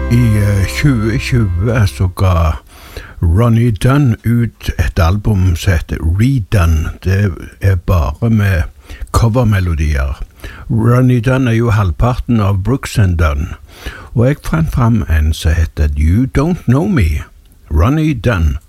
I 2020 så ga Ronnie Dunn ut et album som heter Redone. Det bare med covermelodier. Ronnie Dunn jo halvparten av Brooks and Dunn. Og jeg fant fram en som heter You Don't Know Me. Ronnie Dunn.